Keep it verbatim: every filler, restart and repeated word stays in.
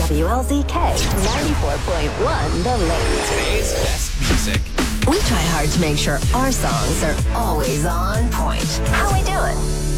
W L Z K ninety-four point one The Lake. Today's best music. We try hard to make sure our songs are always on point. How we do it?